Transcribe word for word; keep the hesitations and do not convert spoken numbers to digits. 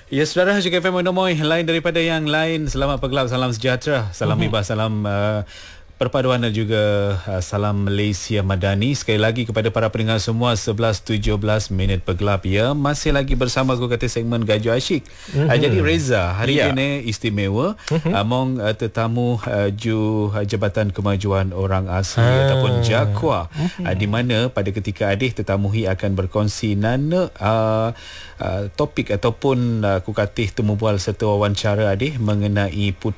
Ya, saudara H K F M Monomoy, lain daripada yang lain. Selamat pagi, salam sejahtera, salam Mhm. bebas, salam uh, perpaduan dan juga uh, salam Malaysia Madani. Sekali lagi kepada para pendengar semua, sebelas tujuh belas minit bergelap ya. Masih lagi bersama aku kata segmen Gaju Asyik. Mm-hmm. Uh, jadi Reza, hari Ya. ini istimewa. Mm-hmm. Among uh, tetamu uh, Ju uh, Jabatan Kemajuan Orang Asli Ah. ataupun JAKWA. Mm-hmm. Uh, di mana pada ketika Adih tetamuhi akan berkongsi nana uh, uh, topik ataupun uh, aku kata temu bual serta wawancara Adih mengenai